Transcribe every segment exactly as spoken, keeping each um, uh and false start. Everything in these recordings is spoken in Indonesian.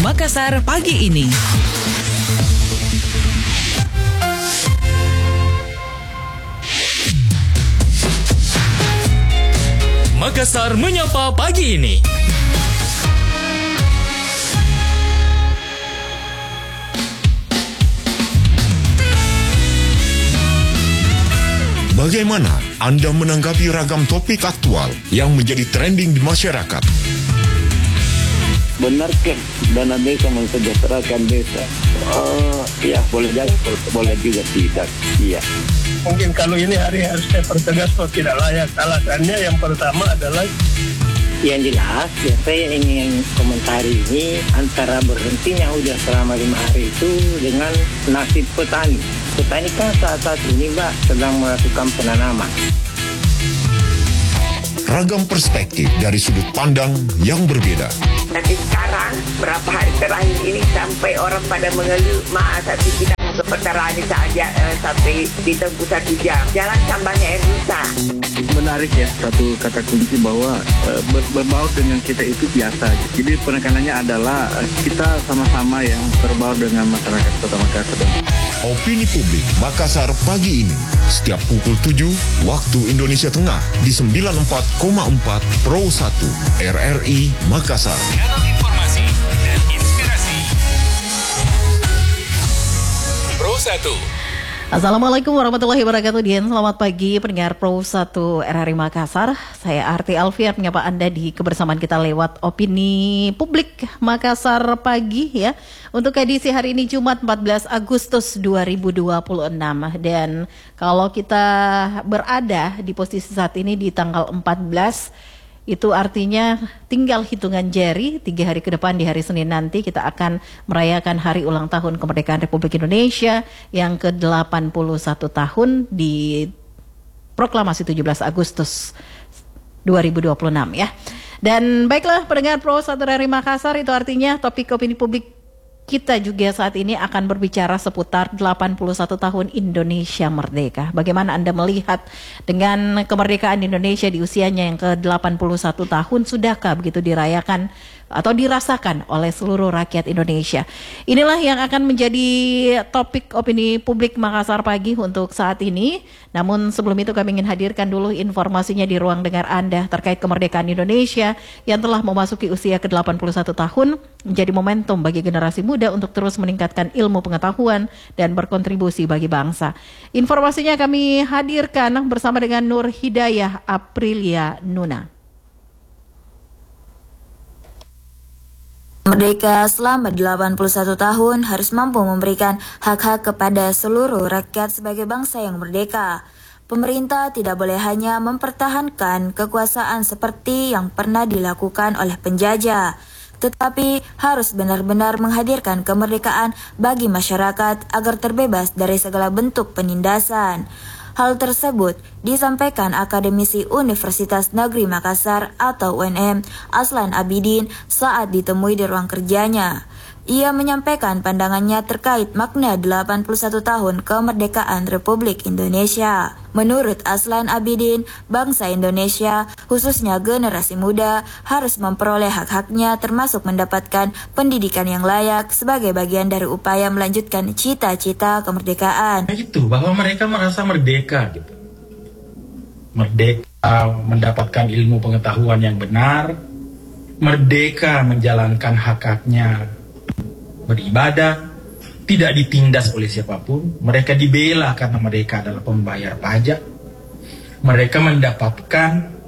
Makassar pagi ini. Makassar menyapa pagi ini. Bagaimana Anda menanggapi ragam topik aktual yang menjadi trending di masyarakat? Benarkah dana desa mensejahterakan desa? Oh, ya boleh jadi, boleh juga tidak. Iya. Mungkin kalau ini hari harus saya pertegas kok tidak layak. Alasannya yang pertama adalah yang jelas ya saya ingin komentari ini antara berhentinya hujan selama lima hari itu dengan nasib petani. Petani kan saat saat ini Mbak sedang melakukan penanaman. Ragam perspektif dari sudut pandang yang berbeda. Tapi sekarang berapa hari terakhir ini sampai orang pada mengeluh, maaf tapi kita ke petani saja eh, sampai ditempuh satu jam. Jalan tambahnya air rusak. Menarik ya, satu kata kunci bahwa uh, ber- berbaur dengan kita itu biasa. Jadi penekanannya adalah uh, kita sama-sama yang berbaur dengan masyarakat Kota Makassar. Opini publik Makassar pagi ini setiap pukul tujuh waktu Indonesia Tengah di sembilan puluh empat koma empat Pro satu R R I Makassar. Kanal informasi dan inspirasi. Pro satu. Assalamualaikum warahmatullahi wabarakatuh. Dian, selamat pagi pendengar Pro satu R R I Makassar. Saya Arti Alfian menyapa Anda di kebersamaan kita lewat Opini Publik Makassar pagi ya. Untuk edisi hari ini Jumat empat belas Agustus dua ribu dua puluh enam. Dan kalau kita berada di posisi saat ini di tanggal empat belas, itu artinya tinggal hitungan jari, tiga hari ke depan di hari Senin nanti kita akan merayakan hari ulang tahun kemerdekaan Republik Indonesia yang ke delapan puluh satu tahun di proklamasi tujuh belas Agustus dua ribu dua puluh enam ya. Dan baiklah pendengar Pro satu R R I Makassar, itu artinya topik opini publik kita juga saat ini akan berbicara seputar delapan puluh satu tahun Indonesia Merdeka. Bagaimana Anda melihat dengan kemerdekaan Indonesia di usianya yang ke delapan puluh satu tahun, sudahkah begitu dirayakan atau dirasakan oleh seluruh rakyat Indonesia? Inilah yang akan menjadi topik opini publik Makassar pagi untuk saat ini. Namun sebelum itu kami ingin hadirkan dulu informasinya di ruang dengar Anda terkait kemerdekaan Indonesia yang telah memasuki usia ke delapan puluh satu tahun, menjadi momentum bagi generasi muda untuk terus meningkatkan ilmu pengetahuan dan berkontribusi bagi bangsa. Informasinya kami hadirkan bersama dengan Nur Hidayah Aprilia Nuna. Merdeka selama delapan puluh satu tahun harus mampu memberikan hak-hak kepada seluruh rakyat sebagai bangsa yang merdeka. Pemerintah tidak boleh hanya mempertahankan kekuasaan seperti yang pernah dilakukan oleh penjajah, tetapi harus benar-benar menghadirkan kemerdekaan bagi masyarakat agar terbebas dari segala bentuk penindasan. Hal tersebut disampaikan akademisi Universitas Negeri Makassar atau U N M Aslan Abidin saat ditemui di ruang kerjanya. Ia menyampaikan pandangannya terkait makna delapan puluh satu tahun kemerdekaan Republik Indonesia. Menurut Aslan Abidin, bangsa Indonesia, khususnya generasi muda, harus memperoleh hak-haknya termasuk mendapatkan pendidikan yang layak sebagai bagian dari upaya melanjutkan cita-cita kemerdekaan. Itu bahwa mereka merasa merdeka gitu. Merdeka mendapatkan ilmu pengetahuan yang benar, merdeka menjalankan hak-haknya beribadah, tidak ditindas oleh siapapun. Mereka dibela karena mereka adalah pembayar pajak. Mereka mendapatkan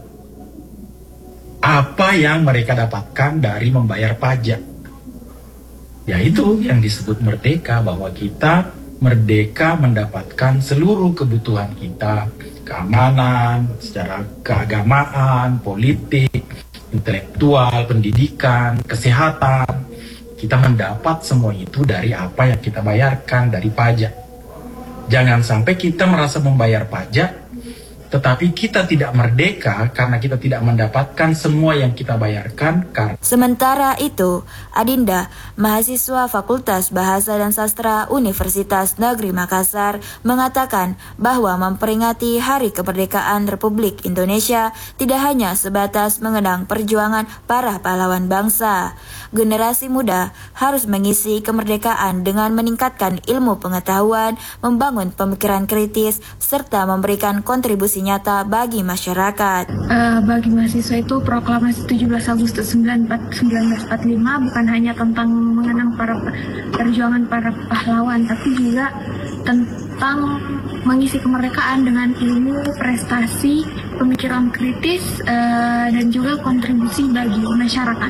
apa yang mereka dapatkan dari membayar pajak. Ya itu yang disebut merdeka, bahwa kita merdeka mendapatkan seluruh kebutuhan kita, keamanan, secara keagamaan, politik, intelektual, pendidikan, kesehatan. Kita mendapat semua itu dari apa yang kita bayarkan, dari pajak. Jangan sampai kita merasa membayar pajak, tetapi kita tidak merdeka karena kita tidak mendapatkan semua yang kita bayarkan. Karena... Sementara itu, Adinda, mahasiswa Fakultas Bahasa dan Sastra Universitas Negeri Makassar, mengatakan bahwa memperingati Hari Kemerdekaan Republik Indonesia tidak hanya sebatas mengenang perjuangan para pahlawan bangsa. generasi muda harus mengisi kemerdekaan dengan meningkatkan ilmu pengetahuan, membangun pemikiran kritis, serta memberikan kontribusi nyata bagi masyarakat. Uh, bagi mahasiswa itu proklamasi tujuh belas Agustus seribu sembilan ratus empat puluh lima bukan hanya tentang mengenang para perjuangan para pahlawan, tapi juga tentang mengisi kemerdekaan dengan ilmu, prestasi, pemikiran kritis, uh, dan juga kontribusi bagi masyarakat.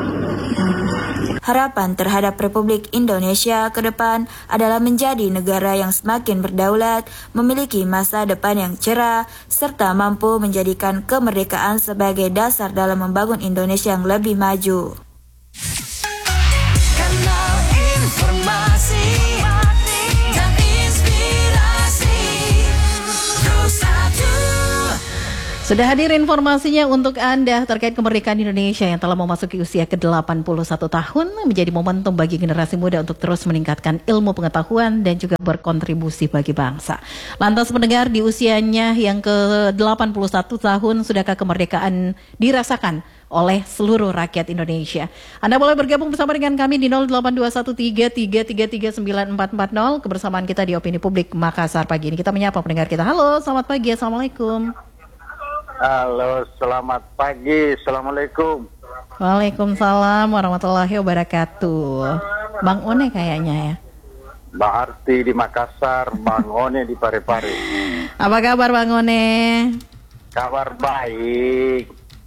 Harapan terhadap Republik Indonesia ke depan adalah menjadi negara yang semakin berdaulat, memiliki masa depan yang cerah, serta mampu menjadikan kemerdekaan sebagai dasar dalam membangun Indonesia yang lebih maju. Kanal informasi dan inspirasi Pro satu. Sudah hadir informasinya untuk Anda terkait kemerdekaan Indonesia yang telah memasuki usia ke delapan puluh satu tahun, menjadi momentum bagi generasi muda untuk terus meningkatkan ilmu pengetahuan dan juga berkontribusi bagi bangsa. Lantas mendengar di usianya yang ke delapan puluh satu tahun, sudahkah kemerdekaan dirasakan oleh seluruh rakyat Indonesia? Anda boleh bergabung bersama dengan kami di nol delapan dua satu tiga tiga tiga tiga sembilan empat empat nol. Kebersamaan kita di Opini Publik Makassar pagi ini. Kita menyapa pendengar kita. Halo, selamat pagi, assalamualaikum. Halo, selamat pagi, assalamualaikum. Waalaikumsalam warahmatullahi wabarakatuh. Bang One kayaknya ya. Mbak Arti di Makassar, Bang One di Parepare. Apa kabar Bang One? Kabar baik.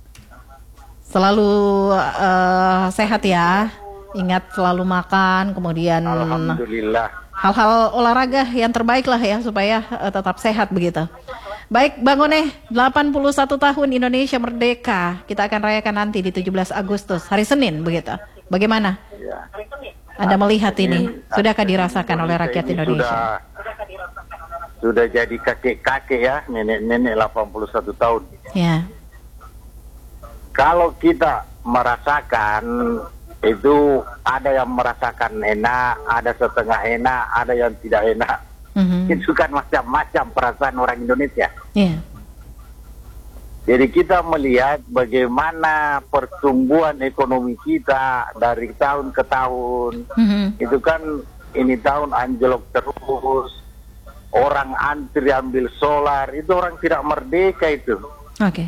Selalu uh, sehat ya. Ingat selalu makan, kemudian Alhamdulillah. Hal-hal olahraga yang terbaik lah ya supaya uh, tetap sehat begitu. Baik Bang One, delapan puluh satu tahun Indonesia merdeka. Kita akan rayakan nanti di tujuh belas Agustus, hari Senin begitu. Bagaimana? Ya. Anda melihat ini, sudahkah dirasakan oleh rakyat Indonesia? Sudah, sudah jadi kakek-kakek ya, nenek-nenek delapan puluh satu tahun. Ya. Kalau kita merasakan, itu ada yang merasakan enak, ada setengah enak, ada yang tidak enak. Mm-hmm. Itu kan macam-macam perasaan orang Indonesia. Yeah. Jadi kita melihat bagaimana pertumbuhan ekonomi kita dari tahun ke tahun. Mm-hmm. Itu kan ini tahun anjlok terus. Orang antri ambil solar, itu orang tidak merdeka itu. Oke. Okay.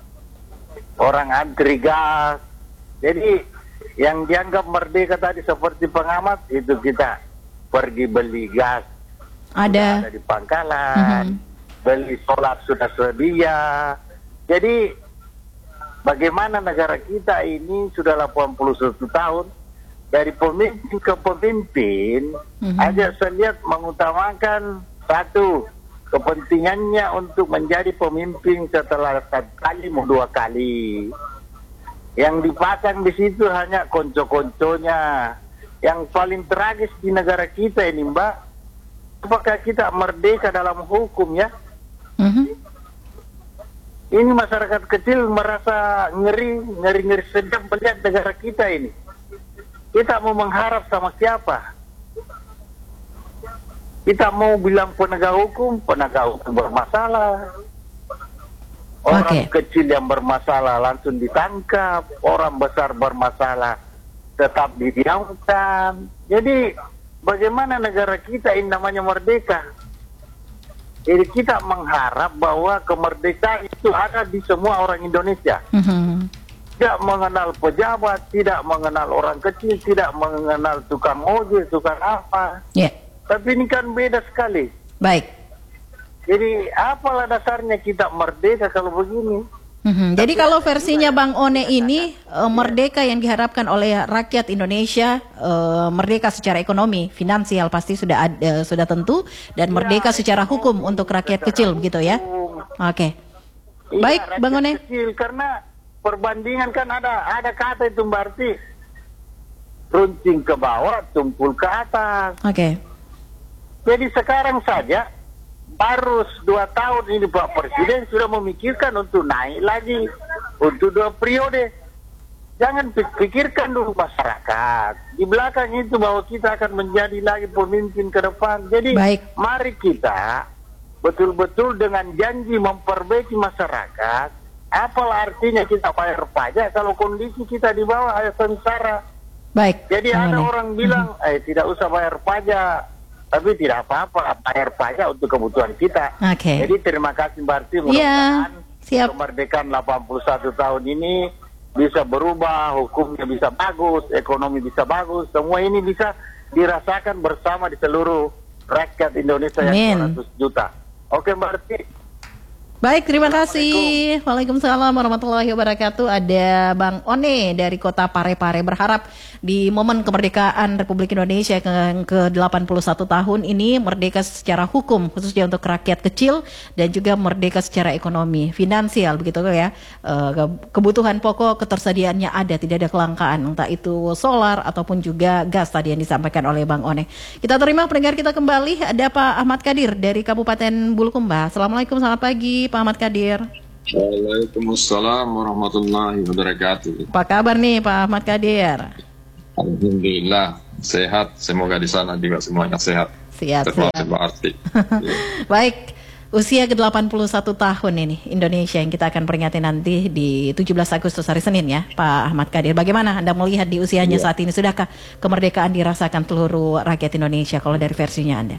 Orang antri gas. Jadi yang dianggap merdeka tadi seperti pengamat, itu kita pergi beli gas. Ada. Ada di pangkalan, mm-hmm. beli solar sudah sedia. Jadi bagaimana negara kita ini sudah delapan puluh satu tahun, dari pemimpin ke pemimpin, mm-hmm. aja saya lihat mengutamakan satu, kepentingannya untuk menjadi pemimpin setelah satu kali mau dua kali. Yang dipasang di situ hanya konco-konconya. Yang paling tragis di negara kita ini, Mbak, apakah kita merdeka dalam hukum ya? Mm-hmm. Ini masyarakat kecil merasa ngeri, ngeri-ngeri sedang melihat negara kita ini. Kita mau mengharap sama siapa? Kita mau bilang penegak hukum, penegak hukum bermasalah. Orang okay. kecil yang bermasalah langsung ditangkap, orang besar bermasalah tetap didiamkan. Jadi bagaimana negara kita ini namanya merdeka? Jadi kita mengharap bahwa kemerdekaan itu ada di semua orang Indonesia. Mm-hmm. Tidak mengenal pejabat, tidak mengenal orang kecil, tidak mengenal tukang ojek, tukang apa. Yeah. Tapi ini kan beda sekali. Baik. Jadi apalah dasarnya kita merdeka kalau begini? Mm-hmm. Jadi kalau versinya Bang One ini uh, merdeka yang diharapkan oleh rakyat Indonesia, uh, merdeka secara ekonomi, finansial pasti sudah ada, sudah tentu, dan merdeka secara hukum untuk rakyat kecil begitu ya? Oke. Okay. Baik, ya, Bang One. Kecil, karena perbandingan kan ada ada kata itu berarti runcing ke bawah, tumpul ke atas. Oke. Okay. Jadi sekarang saja baru dua tahun ini Pak Presiden sudah memikirkan untuk naik lagi untuk dua periode. Jangan pikirkan dulu masyarakat. Di belakang itu bahwa kita akan menjadi lagi pemimpin ke depan. Jadi Baik. mari kita betul-betul dengan janji memperbaiki masyarakat. Apalah artinya kita bayar pajak kalau kondisi kita di bawah ayat sengsara. Baik. Jadi Bang ada One. orang bilang, eh tidak usah bayar pajak, tapi tidak apa-apa bayar pajak untuk kebutuhan kita. Oke. Jadi terima kasih Mbak Arti, Iya, mudah-mudahan siap. kemerdekaan delapan puluh satu tahun ini bisa berubah, hukumnya bisa bagus, ekonomi bisa bagus, semua ini bisa dirasakan bersama di seluruh rakyat Indonesia yang Amin. dua ratus juta. Oke Mbak Arti. Baik, terima kasih. Waalaikumsalam warahmatullahi wabarakatuh. Ada Bang One dari Kota Parepare berharap di momen kemerdekaan Republik Indonesia ke, ke delapan puluh satu tahun ini merdeka secara hukum khususnya untuk rakyat kecil dan juga merdeka secara ekonomi, finansial begitu ya. Eh, ke- kebutuhan pokok ketersediaannya ada, tidak ada kelangkaan, entah itu solar ataupun juga gas tadi yang disampaikan oleh Bang One. Kita terima pendengar kita kembali, ada Pak Ahmad Kadir dari Kabupaten Bulukumba. Assalamualaikum, selamat pagi Pak Ahmad Kadir. Waalaikumsalam warahmatullahi wabarakatuh. Apa kabar nih Pak Ahmad Kadir? Alhamdulillah sehat, semoga di sana juga semuanya sehat. Siap, Termasuk siap. Mbak Arti. Baik, usia ke delapan puluh satu tahun ini Indonesia yang kita akan peringati nanti di tujuh belas Agustus hari Senin ya Pak Ahmad Kadir. Bagaimana Anda melihat di usianya Ya. saat ini? Sudahkah kemerdekaan dirasakan seluruh rakyat Indonesia kalau dari versinya Anda?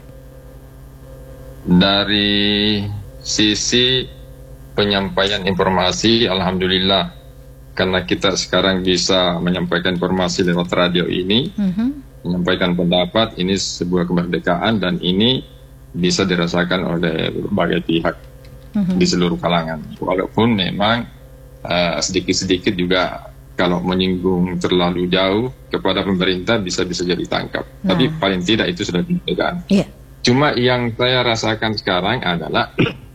Dari sisi penyampaian informasi, alhamdulillah, karena kita sekarang bisa menyampaikan informasi lewat radio ini, Mhm. menyampaikan pendapat, ini sebuah kemerdekaan dan ini bisa dirasakan oleh berbagai pihak Mhm. di seluruh kalangan. Walaupun memang eh, sedikit-sedikit juga kalau menyinggung terlalu jauh kepada pemerintah bisa bisa jadi tangkap. Nah. Tapi paling tidak itu sudah kemerdekaan. Iya. Cuma yang saya rasakan sekarang adalah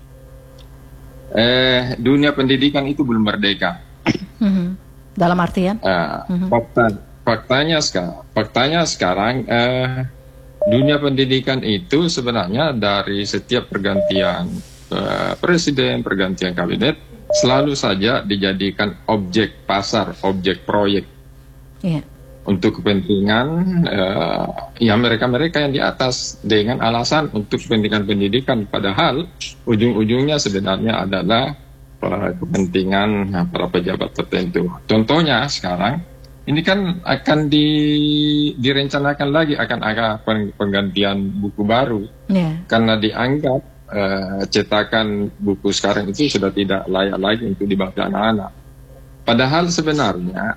eh, dunia pendidikan itu belum merdeka. Mhm. Dalam artian? Eh, Mhm. fakta, faktanya sekarang, faktanya sekarang eh, dunia pendidikan itu sebenarnya dari setiap pergantian eh, presiden, pergantian kabinet selalu saja dijadikan objek pasar, objek proyek Iya. untuk kepentingan eh, ya mereka-mereka yang di atas dengan alasan untuk kepentingan pendidikan, padahal ujung-ujungnya sebenarnya adalah eh, kepentingan eh, para pejabat tertentu. Contohnya sekarang ini kan akan di, direncanakan lagi akan ada peng- penggantian buku baru Iya. karena dianggap eh, cetakan buku sekarang itu sudah tidak layak lagi untuk dibaca anak-anak. Padahal sebenarnya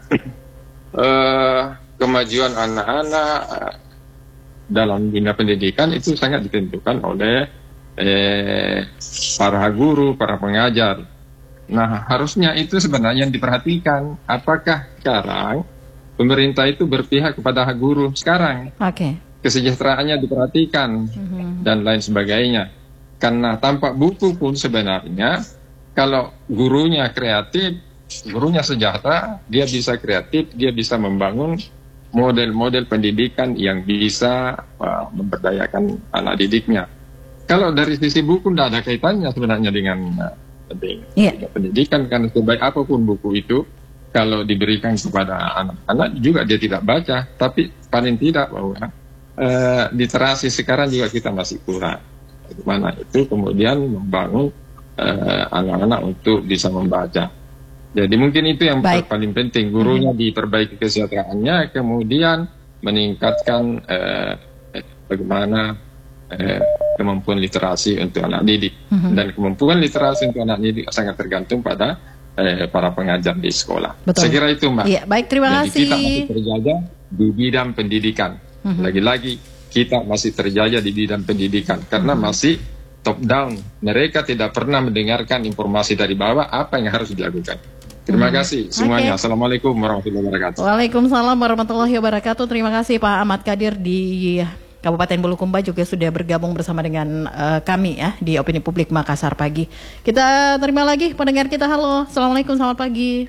eh, kemajuan anak-anak eh, dalam dunia pendidikan itu sangat ditentukan oleh eh, para guru, para pengajar. Nah, harusnya itu sebenarnya yang diperhatikan. Apakah sekarang pemerintah itu berpihak kepada guru sekarang? Oke. Kesejahteraannya diperhatikan Mhm. dan lain sebagainya. Karena tanpa buku pun sebenarnya kalau gurunya kreatif, gurunya sejahtera, dia bisa kreatif, dia bisa membangun model-model pendidikan yang bisa uh, memberdayakan anak didiknya. Kalau dari sisi buku tidak ada kaitannya sebenarnya dengan uh, dengan Iya. pendidikan, karena sebaik apapun buku itu, kalau diberikan kepada anak-anak juga dia tidak baca. Tapi paling tidak bahwa uh, literasi sekarang juga kita masih kurang. Bagaimana itu kemudian membangun uh, anak-anak untuk bisa membaca. Jadi mungkin itu yang Baik. paling penting, gurunya diperbaiki kesejahteraannya, kemudian meningkatkan eh, eh, bagaimana eh, kemampuan literasi untuk anak didik. Mhm. Dan kemampuan literasi untuk anak didik sangat tergantung pada eh, para pengajar di sekolah. Betul. Saya kira itu Mbak. Iya, baik, terima Jadi kita kasih. masih terjaga di bidang pendidikan. Mhm. Lagi-lagi kita masih terjaga di bidang pendidikan karena Mhm. masih top down. Mereka tidak pernah mendengarkan informasi dari bawah apa yang harus dilakukan. Terima Mhm. kasih semuanya. Oke. Assalamualaikum warahmatullahi wabarakatuh. Waalaikumsalam warahmatullahi wabarakatuh. Terima kasih Pak Ahmad Kadir di Kabupaten Bulukumba juga sudah bergabung bersama dengan eh, kami ya di Opini Publik Makassar pagi. Kita terima lagi pendengar kita. Halo, assalamualaikum, selamat pagi.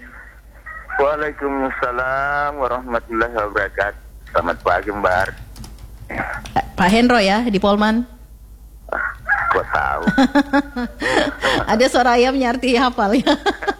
Waalaikumsalam warahmatullahi wabarakatuh. Selamat pagi Mbak. Eh, Pak Hendro ya di Polman. Kok tahu? Ada suara ayamnya arti hafal ya.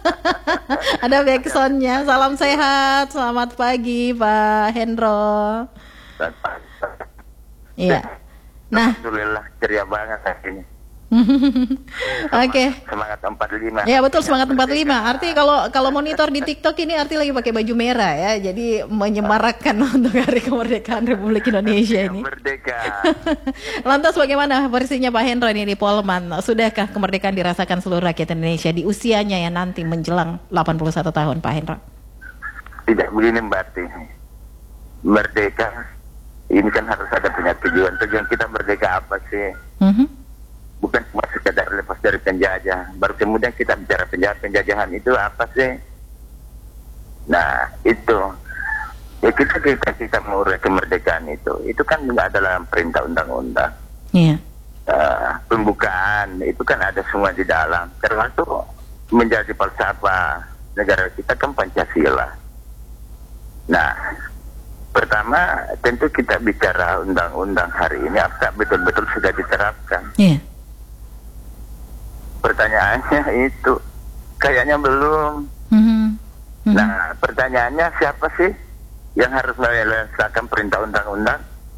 Ada backsoundnya. Salam sehat, selamat pagi Pak Hendro. Iya. Nah, Alhamdulillah ceria banget hari ini. Oke. Semangat empat puluh lima. Ya betul, semangat empat puluh lima. Arti kalau kalau monitor di TikTok ini arti lagi pakai baju merah ya. Jadi menyemarakkan untuk Hari Kemerdekaan Republik Indonesia ini. Merdeka. Lantas bagaimana versinya Pak Hendro ini di Polman? Sudahkah kemerdekaan dirasakan seluruh rakyat Indonesia di usianya yang nanti menjelang delapan puluh satu tahun, Pak Hendro? Tidak begini Mbak Arti. Merdeka ini kan harus ada punya tujuan. Tujuan kita merdeka apa sih? Mm-hmm. Bukan cuma sekedar lepas dari penjajah. Baru kemudian kita bicara penjajah, penjajahan itu apa sih? Nah itu ya kita kita kita mengurus kemerdekaan itu. Itu kan nggak ada dalam perintah undang-undang. Iya. Uh, pembukaan itu kan ada semua di dalam. Termasuk menjadi falsafah negara kita kan Pancasila. Nah, pertama tentu kita bicara undang-undang hari ini apakah betul-betul sudah diterapkan. Iya. Pertanyaannya itu kayaknya belum. Mm-hmm. Mm-hmm. Nah, pertanyaannya siapa sih yang harus melaksanakan perintah undang-undang?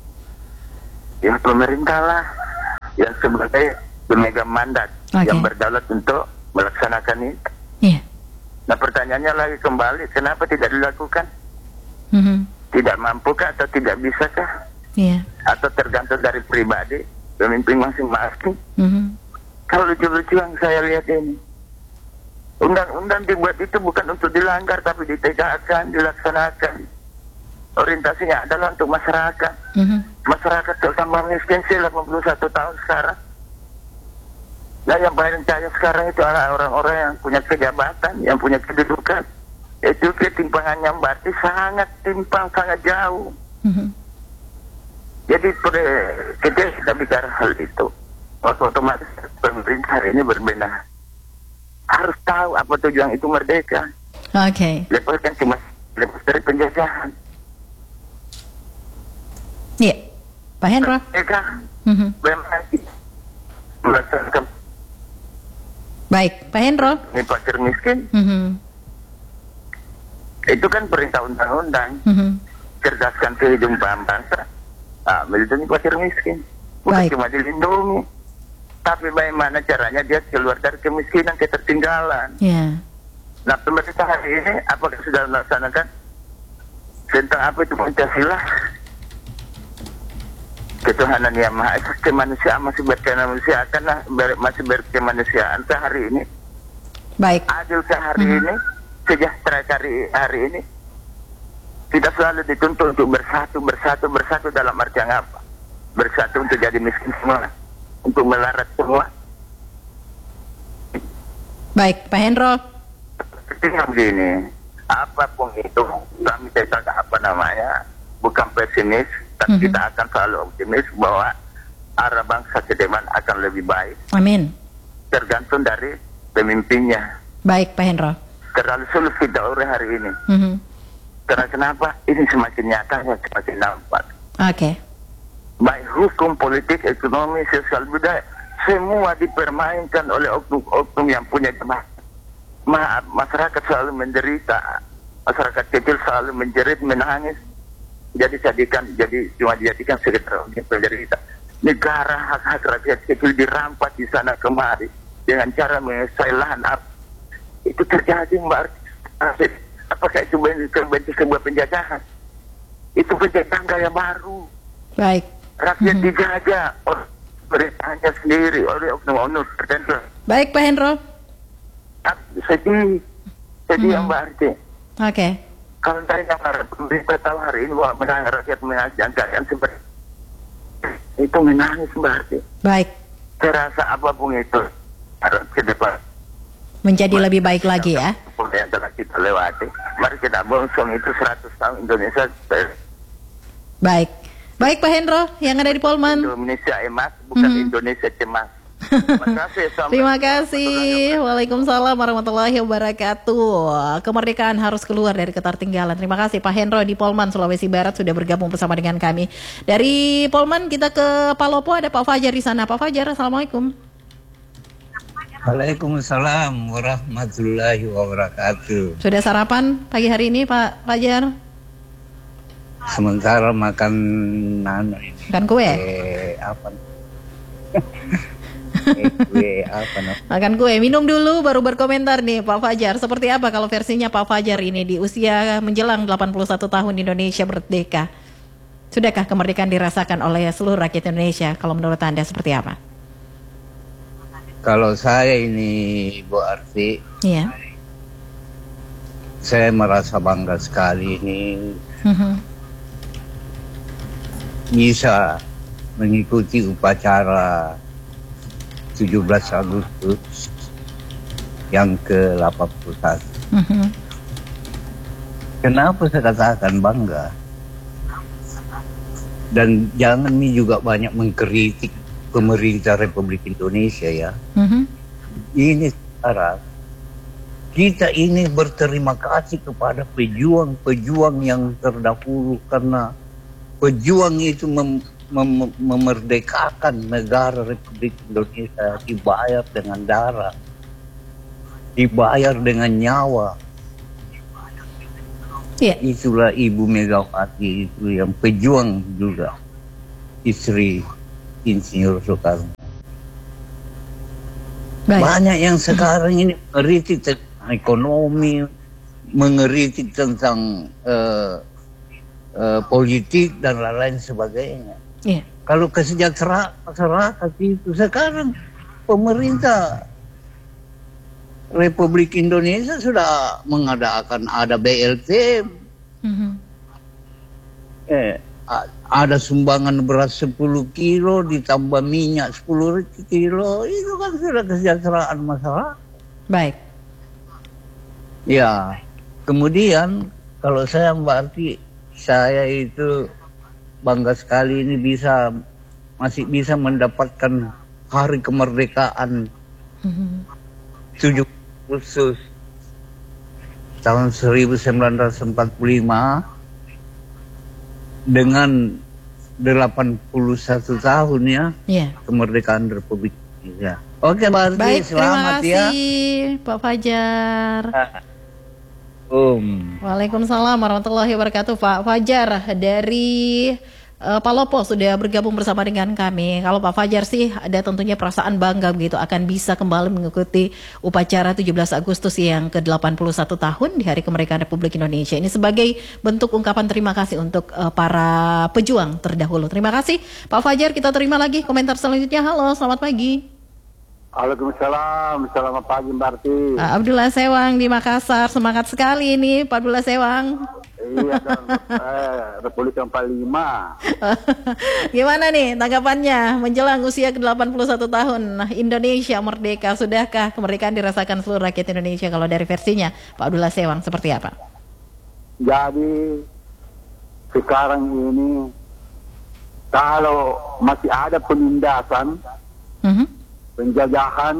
Ya pemerintah lah, yang sebagai pemegang mandat, okay. yang berdaulat untuk melaksanakan itu. Yeah. Nah, pertanyaannya lagi kembali, kenapa tidak dilakukan? Mm-hmm. Tidak mampukah atau tidak bisakah? Yeah. Atau tergantung dari pribadi pemimpin masing-masing? Mm-hmm. Kalau lucu-lucu yang saya lihat ini, undang-undang dibuat itu bukan untuk dilanggar, tapi ditegakkan, dilaksanakan. Orientasinya adalah untuk masyarakat. Mm-hmm. Masyarakat terutama miskin sih delapan puluh satu tahun sekarang. Nah, yang paling kaya sekarang itu adalah orang-orang yang punya kejabatan, yang punya kedudukan. Itu ketimpangannya berarti sangat timpang, sangat jauh. Mm-hmm. Jadi kita tidak bicara hal itu. Otomatis pemerintah hari ini berbenah. Harus tahu apa tujuan itu merdeka. Oke. Okay. Lepas kan cuma lepas dari penjajahan. Iya, Pak Hendro. Merdeka. Mm-hmm. Melaksanakan. Baik, Pak Hendro. Ini fakir miskin. Mm-hmm. Itu kan perintah undang-undang. Mm-hmm. Cerdaskan kehidupan bangsa. Ah, melindungi fakir miskin. Bukan Baik. cuma dilindungi. Tapi bagaimana caranya dia keluar dari kemiskinan, ketertinggalan. Yeah. Nah, pemerintah hari ini apakah sudah melaksanakan tentang apa itu Pancasila? Ketuhanan yang Maha Esa, kemanusiaan masih berkemanusiaan, karena ber, masih berkemanusiaan sehari ini. Baik. Adilkah hari mm-hmm. ini? Sejahtera hari, hari ini? Kita selalu dituntut untuk bersatu, bersatu, bersatu dalam artian apa? Bersatu untuk jadi miskin semua. Untuk melarat semua. Baik, Pak Hendro. Artinya begini, apapun itu, kami tidak apa namanya, bukan pesimis, tapi mm-hmm. kita akan selalu optimis bahwa arah bangsa ke depan akan lebih baik. Amin. Tergantung dari pemimpinnya. Baik, Pak Hendro. Terlalu sulit kita urus hari ini. Mm-hmm. Karena kenapa? Ini semakin nyata, semakin nampak. Oke. Okay. Baik hukum, politik, ekonomi, sosial, budaya, semua dipermainkan oleh oknum-oknum yang punya jemaah. Maaf, masyarakat selalu menderita, masyarakat kecil selalu menjerit, menangis. Jadi jadikan, jadi cuma dijadikan sekedar penderita. Negara hak-hak rakyat kecil dirampas di sana kemari dengan cara mengesai lahan. Itu terjadi, Mbak Arti. Apakah itu bentuk sebuah penjajahan? Itu penjajahan gaya baru. Baik. Rakyat mm-hmm. dijajah oleh pemerintahnya sendiri, oleh oknum-oknum tertentu. Baik, Pak Hendro. Sedih, sedih mm-hmm. Mbak Arti. Oke. Okay. Kalau tadi yang pemerintah tahu hari ini bahwa menangis rakyat menangis keadaan seperti itu, menangis Mbak Arti. Baik. Saya rasa apapun itu harus ke depan menjadi lebih baik lagi ya. Yang telah kita lewati. Mari kita bongsong itu seratus tahun Indonesia. Baik. Baik Pak Hendro yang ada di Polman. Indonesia emas, bukan mm-hmm. Indonesia cemas. Terima kasih. Terima kasih. Waalaikumsalam warahmatullahi wabarakatuh. Kemerdekaan harus keluar dari ketertinggalan. Terima kasih Pak Hendro di Polman, Sulawesi Barat sudah bergabung bersama dengan kami. Dari Polman kita ke Palopo, ada Pak Fajar di sana. Pak Fajar, assalamualaikum. Waalaikumsalam warahmatullahi wabarakatuh. Sudah sarapan pagi hari ini Pak Fajar? Sementara makan nano ini. Makan kue? Eh, apa? eh, kue apa no? Makan kue, minum dulu baru berkomentar nih Pak Fajar. Seperti apa kalau versinya Pak Fajar ini di usia menjelang delapan puluh satu tahun Indonesia merdeka? Sudahkah kemerdekaan dirasakan oleh seluruh rakyat Indonesia? Kalau menurut Anda seperti apa? Kalau saya ini Bu Arti, Iya. saya merasa bangga sekali ini Mhm. bisa mengikuti upacara tujuh belas Agustus yang ke delapan puluh satu. Mhm. Kenapa saya katakan bangga? Dan jangan ini juga banyak mengkritik pemerintah Republik Indonesia ya. Mhm. Ini sekarang kita ini berterima kasih kepada pejuang-pejuang yang terdahulu, karena pejuang itu mem- mem- memerdekakan negara Republik Indonesia dibayar dengan darah, dibayar dengan nyawa. Yeah. Itulah Ibu Megawati itu yang pejuang juga, istri Insinyur Soekarno. Baik. Banyak yang sekarang ini mengeritik tentang ekonomi, mengeritik tentang uh, uh, politik dan lain-lain sebagainya. Yeah. Kalau kesejahteraan masyarakat itu sekarang pemerintah Republik Indonesia sudah mengadakan ada B L T, Mhm. eh, a- ada sumbangan beras sepuluh kilo ditambah minyak sepuluh kilo, itu kan sudah kesejahteraan masyarakat. Baik. Ya, kemudian kalau saya berarti saya itu bangga sekali ini bisa masih bisa mendapatkan hari kemerdekaan Mhm. tujuh Agustus tahun seribu sembilan ratus empat puluh lima dengan delapan puluh satu tahun ya, Iya. kemerdekaan Republik Indonesia. Oke, Mbak Arti, Baik, terima selamat ya. kasih Pak Fajar. Um. Waalaikumsalam warahmatullahi wabarakatuh. Pak Fajar dari uh, Palopo sudah bergabung bersama dengan kami. Kalau Pak Fajar sih ada tentunya perasaan bangga begitu akan bisa kembali mengikuti upacara tujuh belas Agustus yang ke delapan puluh satu tahun di Hari Kemerdekaan Republik Indonesia. Ini sebagai bentuk ungkapan terima kasih untuk uh, para pejuang terdahulu. Terima kasih Pak Fajar. Kita terima lagi komentar selanjutnya. Halo, selamat pagi. Waalaikumsalam, selamat pagi Mbak Arti. Pak Abdullah Sewang di Makassar, semangat sekali ini Pak Abdullah Sewang. Iya kan, eh, Republik empat puluh lima. Gimana nih tanggapannya menjelang usia ke delapan puluh satu tahun Indonesia merdeka? Sudahkah kemerdekaan dirasakan seluruh rakyat Indonesia? Kalau dari versinya Pak Abdullah Sewang seperti apa? Jadi sekarang ini kalau masih ada penindasan, Mhm. penjajahan,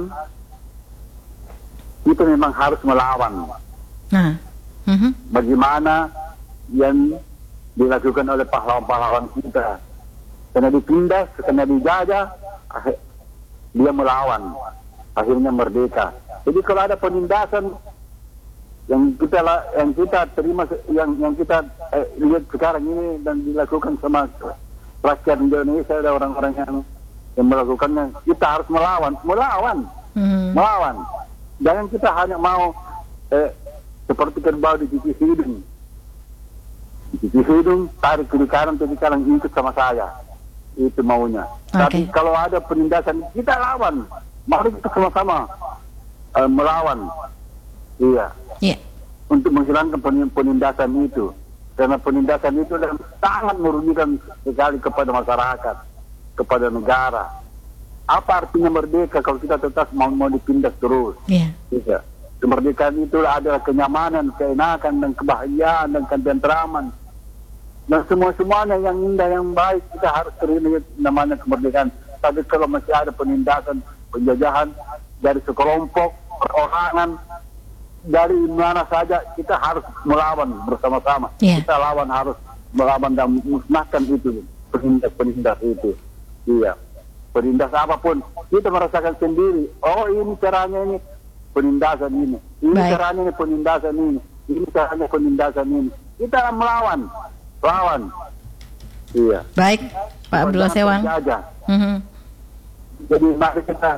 itu memang harus melawan. Nah, mhm. Bagaimana yang dilakukan oleh pahlawan-pahlawan kita, karena ditindas, karena dijajah, akhir- dia melawan, akhirnya merdeka. Jadi kalau ada penindasan yang kita la- yang kita terima, yang yang kita eh, lihat sekarang ini dan dilakukan sama rakyat Indonesia, ada orang-orang yang yang melakukannya, kita harus melawan, melawan, Mhm. melawan. Jangan kita hanya mau eh, seperti kerbau di gigi hidung, di gigi hidung, tarik kiri kanan, kiri kanan, ikut sama saya, itu maunya. Tapi kalau ada penindasan, kita lawan, mari kita sama-sama eh, melawan, iya, yeah. untuk menghilangkan penin- penindasan itu, karena penindasan itu adalah sangat merugikan sekali kepada masyarakat, kepada negara. Apa artinya merdeka kalau kita tetap mau, mau dipindah terus? Yeah. Tidak. Kemerdekaan itu adalah kenyamanan, keenakan, dan kebahagiaan, dan ketentraman. Dan semua-semuanya yang indah, yang baik, kita harus terima namanya kemerdekaan. Tapi kalau masih ada penindasan, penjajahan dari sekelompok, perorangan, dari mana saja, kita harus melawan bersama-sama. Yeah. Kita lawan, harus melawan dan musnahkan itu, penindas-penindas itu. Iya. Penindas apapun, kita merasakan sendiri. Oh, ini caranya ini penindasan ini. Ini Baik. caranya ini penindasan ini. Ini caranya penindasan ini. Kita melawan, lawan. Iya. Baik, Pak Abdullah Jangan Sewang. terjajah. Mhm. Jadi mari kita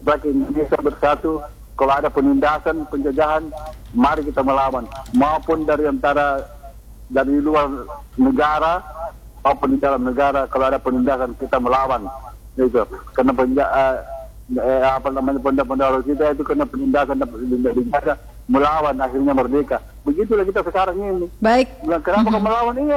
rakyat Indonesia bersatu. Kalau ada penindasan, penjajahan, mari kita melawan. Maupun dari antara dari luar negara maupun di dalam negara, kalau ada penindasan kita melawan. Itu karena penja, uh, eh, apa namanya penduduk kita itu kena penindasan dan penjajahan, melawan akhirnya merdeka. Begitulah kita sekarang ini. Baik. Kenapa mm-hmm. melawan? Iya,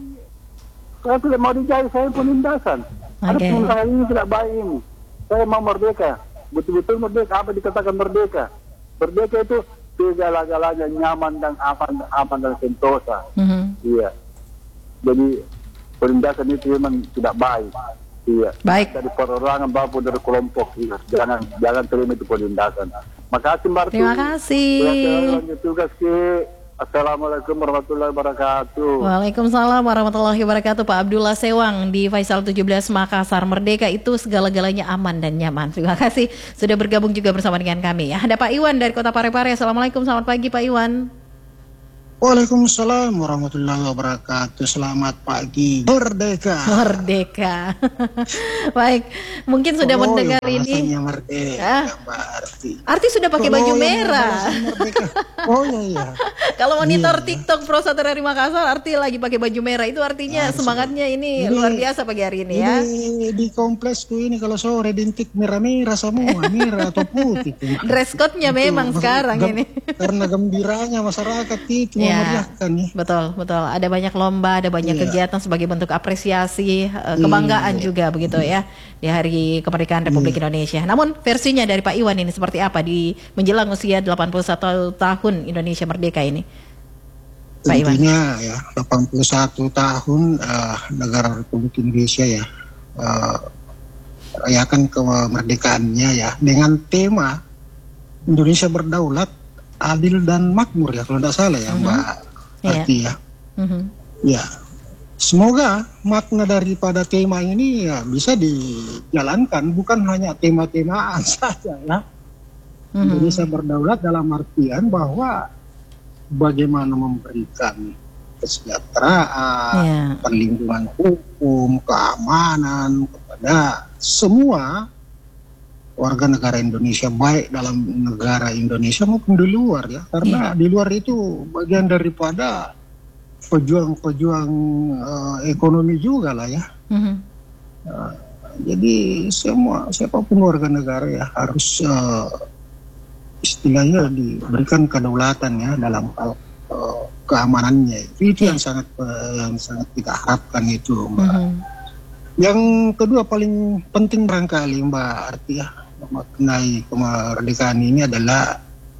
saya tidak mau dijahit, saya penindasan. Okay. Ada penindasan ini tidak baik ini. Saya mau merdeka. Betul-betul merdeka. Apa dikatakan merdeka? Merdeka itu segala-galanya nyaman dan aman, aman dan sentosa. Mm-hmm. Iya. Jadi penindasan itu memang tidak baik. Iya. Baik. Dari perorangan maupun dari kelompok. Iya. Jangan jangan terima itu penindasan. Makasih Mbak. Terima kasih. Lanjut tugas ke. Assalamualaikum warahmatullahi wabarakatuh. Waalaikumsalam warahmatullahi wabarakatuh. Pak Abdullah Sewang di Faisal tujuh belas Makassar. Merdeka itu segala-galanya aman dan nyaman. Terima kasih sudah bergabung juga bersama dengan kami ya. Ada Pak Iwan dari Kota Parepare. Assalamualaikum, selamat pagi Pak Iwan. Waalaikumsalam warahmatullahi wabarakatuh. Selamat pagi. Merdeka. Merdeka. Baik, mungkin sudah oh, mendengar ya, ini. Merdeka, ah. Arti. Arti sudah pakai baju oh, merah. Oh iya iya. Kalau monitor iya, TikTok Pro Satu dari Makassar, Arti lagi pakai baju merah. Itu artinya nah, semangatnya ini, ini luar biasa pagi hari ini, ini ya. Di komplesku ini kalau sore dintik merah-merah semua, merah atau putih. Dress code-nya memang sekarang gem, ini. Karena gembiranya masyarakat itu. Ya, betul, betul. Ada banyak lomba, ada banyak yeah. kegiatan sebagai bentuk apresiasi, uh, kebanggaan yeah. juga begitu yeah. ya di Hari Kemerdekaan Republik yeah. Indonesia. Namun versinya dari Pak Iwan ini seperti apa di menjelang usia delapan puluh satu tahun Indonesia merdeka ini? Pak Iwan. Tentunya ya delapan puluh satu tahun uh, negara Republik Indonesia ya uh, rayakan kemerdekaannya ya dengan tema Indonesia berdaulat, adil dan makmur ya kalau tidak salah ya mm-hmm. Mbak Arti ya. Mm-hmm. Ya, semoga makna daripada tema ini ya bisa dijalankan bukan hanya tema-temaan saja ya. Mm-hmm. Indonesia berdaulat dalam artian bahwa bagaimana memberikan kesejahteraan, yeah. perlindungan hukum, keamanan kepada semua warga negara Indonesia, baik dalam negara Indonesia maupun di luar ya, karena yeah. di luar itu bagian daripada pejuang-pejuang uh, ekonomi juga lah ya. Mm-hmm. uh, jadi semua siapapun warga negara ya harus uh, istilahnya diberikan kedaulatan ya dalam hal uh, keamanannya. Itu yeah. yang sangat uh, yang sangat kita harapkan itu Mbak. Mm-hmm. Yang kedua paling penting barangkali Mbak Arti ya mengenai kemerdekaan ini adalah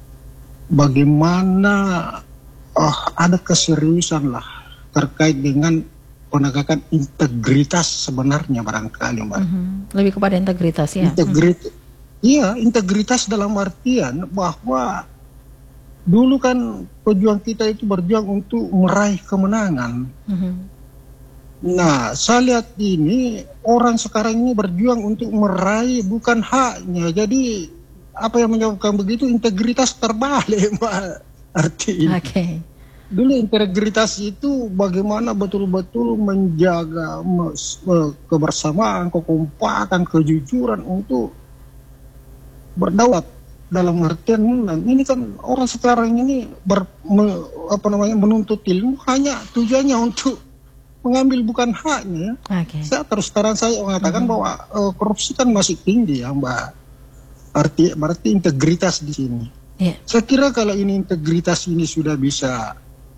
bagaimana oh, ada keseriusan lah terkait dengan penegakan integritas sebenarnya barangkali Mbak. Mm-hmm. Lebih kepada integritas ya. Integritas, mm-hmm. iya integritas dalam artian bahwa dulu kan pejuang kita itu berjuang untuk meraih kemenangan. Mm-hmm. Nah, saya lihat ini orang sekarang ini berjuang untuk meraih bukan haknya. Jadi apa yang menyebabkan begitu integritas terbalik Mbak Arti. Oke. Okay. Dulu integritas itu bagaimana betul-betul menjaga mes, kebersamaan, kekompakan, kejujuran untuk berdaulat dalam artian ini kan orang sekarang ini ber, me, apa namanya menuntut ilmu hanya tujuannya untuk mengambil bukan haknya. Okay. Saya terus terang saya mengatakan mm-hmm. bahwa uh, korupsi kan masih tinggi ya Mbak. Arti berarti integritas di sini. Yeah. Saya kira kalau ini integritas ini sudah bisa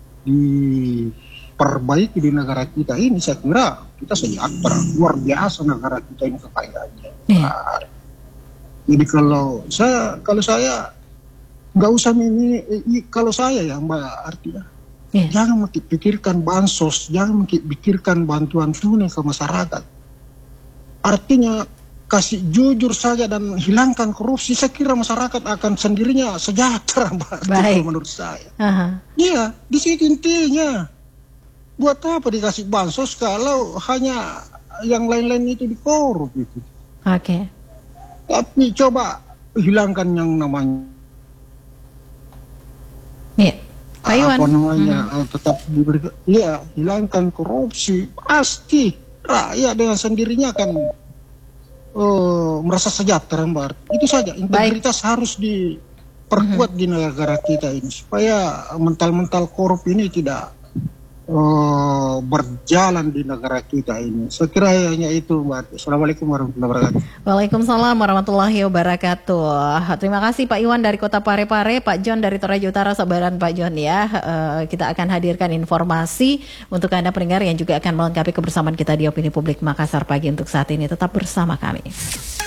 diperbaiki di negara kita ini, saya kira kita sejahtera luar biasa negara kita ini kekayaannya. Yeah. Nah, jadi kalau saya kalau saya nggak usah ini kalau saya ya Mbak Arti ya. Yeah. Jangan pikirkan bansos, jangan pikirkan bantuan tunai ke masyarakat. Artinya kasih jujur saja dan hilangkan korupsi. Saya kira masyarakat akan sendirinya sejahtera, Mbak. Menurut saya. Iya, uh-huh. di situ intinya. Buat apa dikasih bansos kalau hanya yang lain-lain itu dikorup gitu. Oke. Okay. Tapi coba hilangkan yang namanya. Iya. Yeah. apa namanya hmm. tetap diberi, ya hilangkan korupsi, pasti rakyat dengan sendirinya akan uh, merasa sejahtera, Mbak. Itu saja, integritas Baik. harus diperkuat mm-hmm. di negara kita ini supaya mental-mental korup ini tidak uh, berjalan di negara kita ini. Saya kira hanya itu, Mbak. Assalamualaikum warahmatullahi wabarakatuh. Waalaikumsalam warahmatullahi wabarakatuh. Terima kasih Pak Iwan dari Kota Parepare, Pak John dari Toraja Utara, sabaran Pak John ya. Uh, kita akan hadirkan informasi untuk Anda pendengar yang juga akan melengkapi kebersamaan kita di Opini Publik Makassar pagi untuk saat ini. Tetap bersama kami.